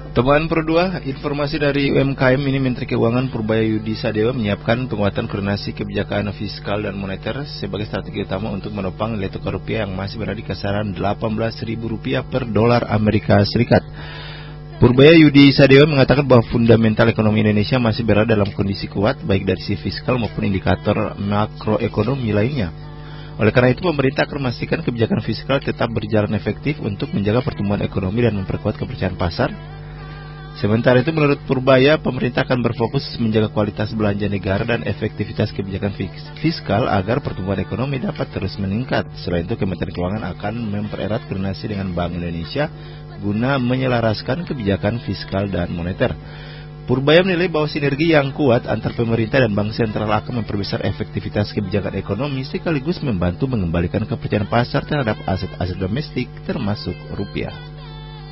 Teman Pro 2, informasi dari UMKM ini Menteri Keuangan Purbaya Yudi Sadewa menyiapkan penguatan koordinasi kebijakan fiskal dan moneter sebagai strategi utama untuk menopang nilai tukar rupiah yang masih berada di kisaran Rp18.000 per dolar Amerika Serikat. Purbaya Yudi Sadewa mengatakan bahwa fundamental ekonomi Indonesia masih berada dalam kondisi kuat baik dari sisi fiskal maupun indikator makroekonomi lainnya. Oleh karena itu, pemerintah akan memastikan kebijakan fiskal tetap berjalan efektif untuk menjaga pertumbuhan ekonomi dan memperkuat kepercayaan pasar. Sementara itu, menurut Purbaya, pemerintah akan berfokus menjaga kualitas belanja negara dan efektivitas kebijakan fiskal agar pertumbuhan ekonomi dapat terus meningkat. Selain itu, Kementerian Keuangan akan mempererat koordinasi dengan Bank Indonesia guna menyelaraskan kebijakan fiskal dan moneter. Purbaya menilai bahwa sinergi yang kuat antar pemerintah dan bank sentral akan memperbesar efektivitas kebijakan ekonomi sekaligus membantu mengembalikan kepercayaan pasar terhadap aset-aset domestik termasuk rupiah.